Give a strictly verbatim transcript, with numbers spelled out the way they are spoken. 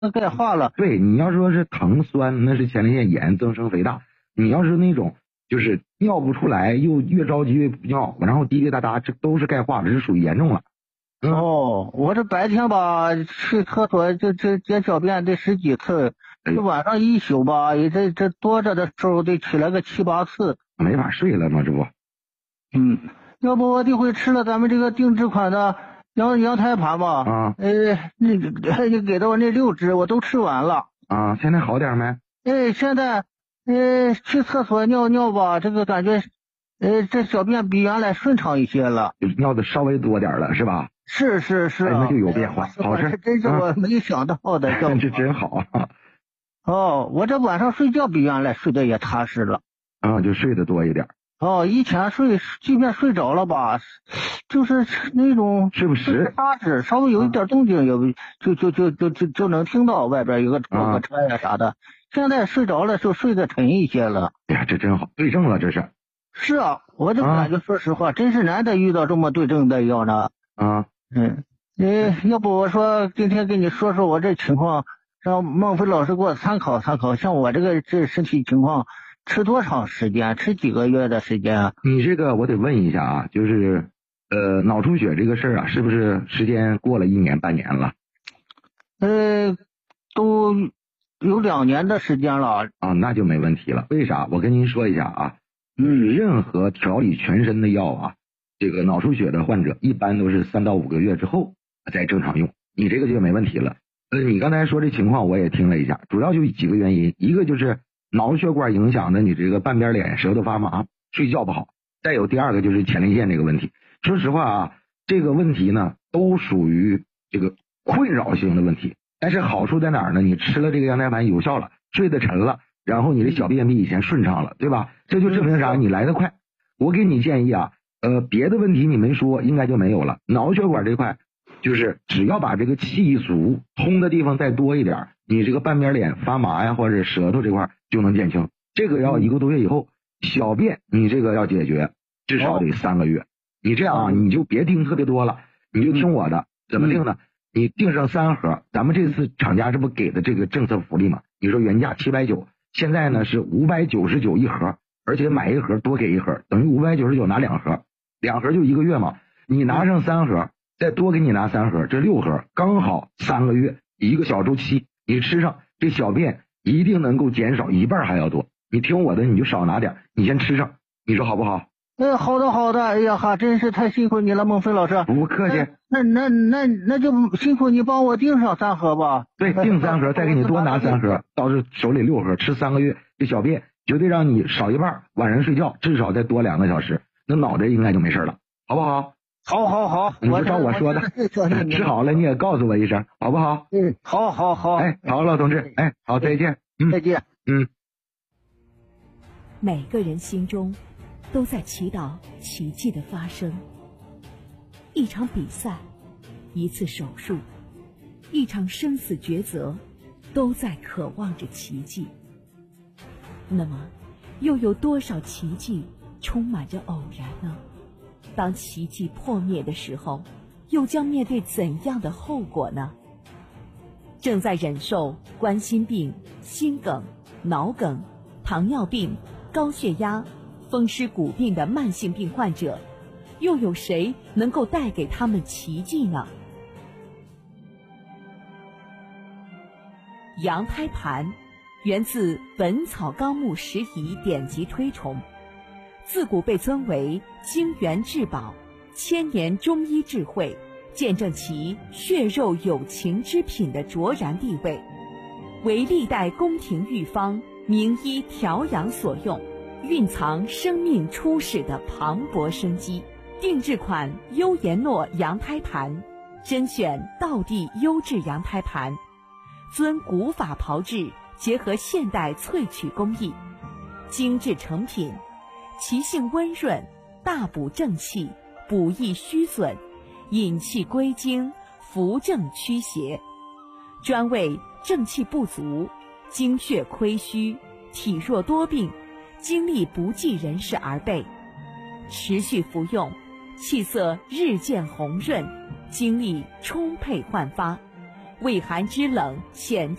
那钙化了。 对，你要说是疼酸，那是前列腺炎增生肥大。你要是那种就是尿不出来，又越着急越不尿，然后滴滴答答，这都是钙化，这是属于严重了。 嗯、哦，我这白天吧去厕所这这解小便得十几次，这晚上一宿吧，也这这多着的时候得起来个七八次， 没法睡了吗？这不， 嗯，要不我这回吃了咱们这个定制款的羊羊胎盘吧， 啊， 呃，那你给的我那六支我都吃完了， 啊，现在好点没？ 哎，现在呃去厕所尿尿吧，这个感觉，呃，这小便比原来顺畅一些了， 尿的稍微多点了，是吧？ 是是是、 哎，那就有变化， 哎、 好事， 这真是我没想到的， 啊、这真好啊！ 哦，我这晚上睡觉比原来睡得也踏实了， 啊，就睡得多一点。 哦，以前睡，即便睡着了吧，就是那种是不是踏实，稍微有一点动静也就就就就就就能听到外边有个过个车呀啥的。现在睡着了就睡得沉一些了。 哎呀，这真好，对症了，这是。 是啊，我就感觉说实话，真是难得遇到这么对症的药呢。 啊， 嗯，呃，要不我说今天跟你说说我这情况，让孟非老师给我参考参考。像我这个这身体情况。吃多长时间？吃几个月的时间啊？ 你这个我得问一下啊，就是呃脑出血这个事儿啊，是不是时间过了一年半年了？ 呃，都有两年的时间了啊，那就没问题了。为啥？我跟您说一下啊， 嗯， 任何调理全身的药啊，这个脑出血的患者一般都是三到五个月之后再正常用，你这个就没问题了。呃，你刚才说这情况我也听了一下，主要就几个原因，一个就是脑血管影响的你这个半边脸舌头发麻，睡觉不好，再有第二个就是前列腺这个问题。说实话啊，这个问题呢都属于这个困扰性的问题，但是好处在哪儿呢？你吃了这个羊胎盘有效了，睡得沉了，然后你的小便比以前顺畅了，对吧？这就证明啥？你来得快。我给你建议啊，呃，别的问题你没说，应该就没有了。脑血管这块就是只要把这个气阻通的地方再多一点，你这个半边脸发麻呀，或者舌头这块就能减轻。这个要一个多月以后，小便你这个要解决，至少得三个月。你这样啊，你就别定特别多了，你就听我的，怎么定呢？你定上三盒，咱们这次厂家这不给的这个政策福利嘛？你说原价七百九，现在呢是五百九十九一盒，而且买一盒多给一盒，等于五百九十九拿两盒，两盒就一个月嘛。你拿上三盒，再多给你拿三盒，这六盒刚好三个月，一个小周期，你吃上这小便一定能够减少一半还要多。你听我的，你就少拿点，你先吃上，你说好不好？ 呃，好的好的，哎呀哈，真是太辛苦你了，孟非老师。 不客气。 那那那那就辛苦你帮我订上三盒吧。 对，订三盒，再给你多拿三盒，到时手里六盒，吃三个月，这小便绝对让你少一半，晚上睡觉至少再多两个小时，那脑袋应该就没事了，好不好？ 好好好， 你就照我说的，吃好了你也告诉我一声，好不好？ 嗯，好好好。 哎，好，老同志，哎，好，再见。嗯， 再见。 嗯。 每个人心中都在祈祷奇迹的发生。一场比赛，一次手术，一场生死抉择，都在渴望着奇迹。那么，又有多少奇迹充满着偶然呢？当奇迹破灭的时候，又将面对怎样的后果呢？正在忍受冠心病、心梗、脑梗、糖尿病、高血压、风湿骨病的慢性病患者，又有谁能够带给他们奇迹呢？羊胎盘源自《本草纲目拾遗》典籍推崇，自古被尊为精元至宝、千年中医智慧，见证其血肉有情之品的卓然地位，为历代宫廷御方、名医调养所用，蕴藏生命初始的磅礴生机。定制款优颜诺羊胎盘，甄选道地优质羊胎盘，遵古法炮制，结合现代萃取工艺，精致成品，其性温润，大补正气，补益虚损，引气归经，扶正驱邪，专为正气不足、精血亏虚、体弱多病、精力不济人士而备。持续服用，气色日渐红润，精力充沛焕发， 畏寒肢冷，显